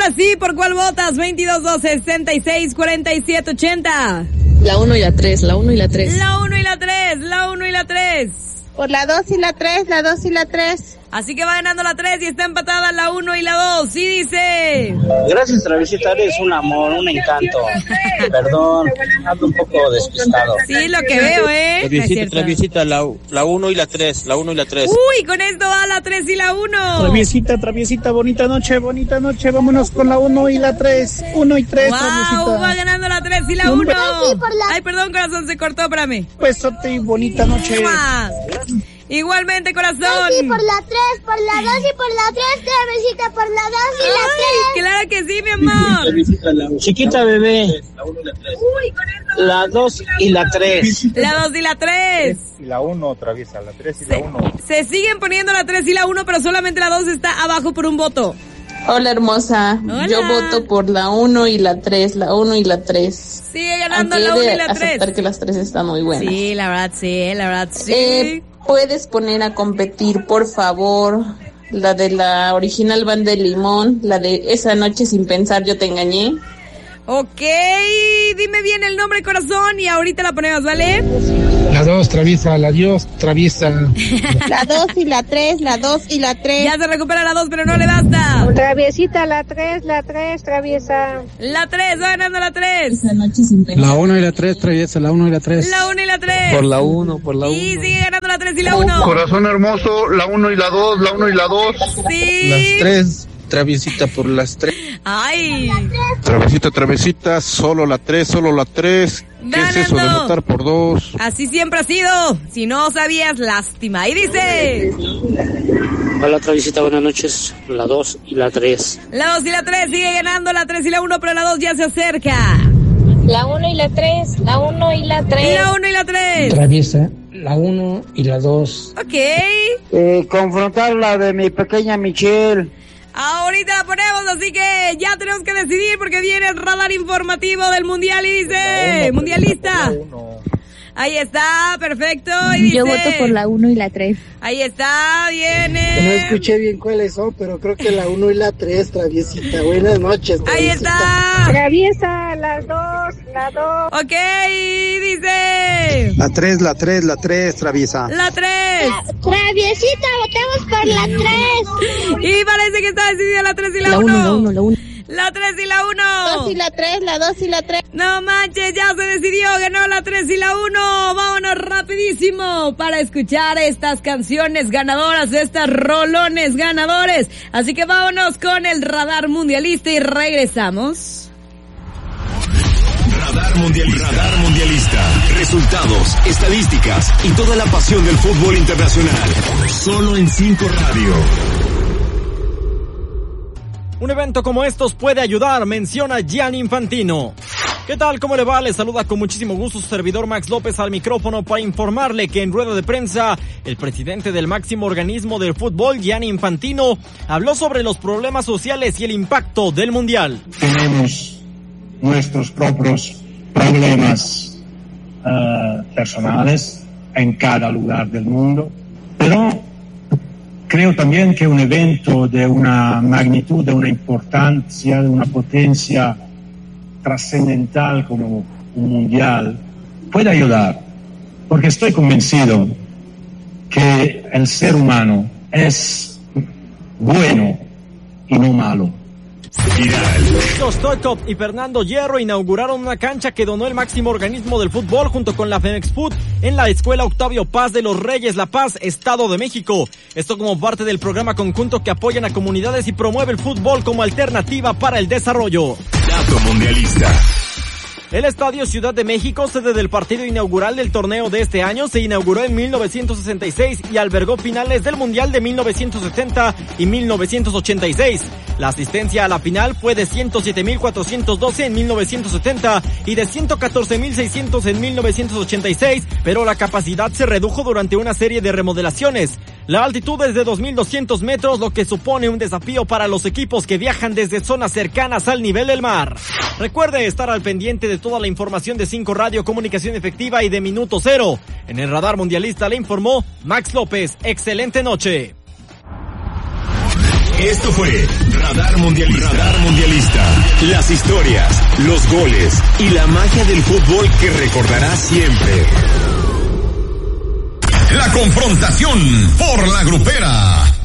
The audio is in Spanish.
ahora sí, ¿por cuál votas? 22-2-66-47-80. La 1 y la 3, la 1 y la 3. La 1 y la 3, la 1 y la 3. Por la 2 y la 3, la 2 y la 3. Así que va ganando la 3 y está empatada la 1 y la 2. Y dice... Gracias, Travesita, eres un amor, un encanto. Perdón, ando un poco despistado. Sí, lo que veo, Traviesita, la 1 y la 3, la 1 y la 3. Uy, con esto va la 3 y la 1. Traviesita, bonita noche, vámonos con la 1 y la 3. 1 y 3, wow, Traviesita. Va ganando la 3 y la 1. Ay, perdón, corazón, se cortó, espérame. Besote y bonita noche. Igualmente, corazón. Sí, por la 3, por la 2 y por la 3, Travesita, por la 2 y la 3. Claro que sí, mi amor. Chiquita bebé. La 2 y la 3. La 2 y la 3. Y la 1, Traviesa, la 3 y la 1. Se siguen poniendo la 3 y la 1, pero solamente la 2 está abajo por un voto. Hola, hermosa. Hola. Yo voto por la 1 y la 3, la 1 y la 3. Sigue ganando aunque la 1 y la 3. Aceptar que las 3 están muy buenas. Sí, la verdad sí. ¿Puedes poner a competir, por favor, la de la original Banda de Limón, la de Esa noche sin pensar yo te engañé? Ok, dime bien el nombre, corazón, y ahorita la ponemos, ¿vale? La 2, Traviesa, la Dios, Traviesa. La 2 y la 3, la 2 y la 3. Ya se recupera la 2, pero no le basta. Traviesita, la 3, Traviesa. La 3, va ganando la 3. Esa noche sin pensar. La 1 y la 3, Traviesa, la 1 y la 3. La 1 y la 3. Por la 1. Y sigue ganando la 3 y la 1. Corazón hermoso, la 1 y la 2, la 1 y la 2. Sí. Las 3, Traviesita, por las 3. Ay. Travesita, solo la 3. ¿Qué es eso de votar por 2? Así siempre ha sido. Si no sabías, lástima. Y dice... Hola, Travesita, buenas noches. La 2 y la 3. La 2 y la 3, sigue ganando la 3 y la 1, pero la 2 ya se acerca. La 1 y la 3, la 1 y la 3. La 1 y la 3. Traviesa, la 1 y la 2. Ok. Confrontar la de mi pequeña Michelle. Ahorita la ponemos, así que ya tenemos que decidir porque viene el radar informativo del Mundial y dice... Mundialista. Ahí está, perfecto. Y dice, yo voto por la 1 y la 3. Ahí está, viene. No escuché bien cuáles son, pero creo que la 1 y la 3, Traviesita. Buenas noches, Ahí Traviesita. está. Traviesa, las 2, la 2. Ok, dice... La 3, Traviesa. La 3. Traviesita, votamos por la 3. Y parece que está decidida la 3 y la 1. La 1. La 3 y la 1. 2 y la 3, la 2 y la 3. No manches, ya se decidió, ganó la 3 y la 1. Vámonos rapidísimo para escuchar estas canciones ganadoras, estas rolones ganadores. Así que vámonos con el radar mundialista y regresamos. Radar mundialista. Resultados, estadísticas y toda la pasión del fútbol internacional. Solo en 5 Radio. Un evento como estos puede ayudar, menciona Gianni Infantino. ¿Qué tal? ¿Cómo le va? Le saluda con muchísimo gusto su servidor Max López al micrófono para informarle que en rueda de prensa, el presidente del máximo organismo del fútbol, Gianni Infantino, habló sobre los problemas sociales y el impacto del Mundial. Tenemos nuestros propios problemas personales en cada lugar del mundo, pero creo también que un evento de una magnitud, de una importancia, de una potencia trascendental como un mundial puede ayudar, porque estoy convencido que el ser humano es bueno y no malo. Los Stoichkov y Fernando Hierro inauguraron una cancha que donó el máximo organismo del fútbol junto con la Femexfoot en la Escuela Octavio Paz de Los Reyes, La Paz, Estado de México. Esto como parte del programa conjunto que apoyan a comunidades y promueve el fútbol como alternativa para el desarrollo. Dato mundialista. El Estadio Ciudad de México, sede del partido inaugural del torneo de este año, se inauguró en 1966 y albergó finales del Mundial de 1970 y 1986. La asistencia a la final fue de 107.412 en 1970 y de 114.600 en 1986, pero la capacidad se redujo durante una serie de remodelaciones. La altitud es de 2.200 metros, lo que supone un desafío para los equipos que viajan desde zonas cercanas al nivel del mar. Recuerde estar al pendiente de toda la información de 5 Radio, Comunicación Efectiva y de Minuto Cero. En el Radar Mundialista le informó Max López. Excelente noche. Esto fue Radar Mundialista. Radar Mundialista. Las historias, los goles y la magia del fútbol que recordarás siempre. La confrontación por la grupera.